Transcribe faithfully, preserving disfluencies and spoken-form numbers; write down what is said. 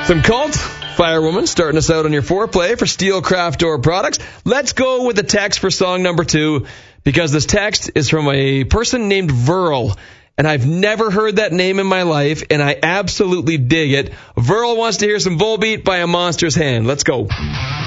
Some Cult, Firewoman, starting us out on your foreplay for Steelcraft Door Products. Let's go with the text for song number two, because this text is from a person named Verl, and I've never heard that name in my life, and I absolutely dig it. Verl wants to hear some Volbeat by A Monster's Hand. Let's go.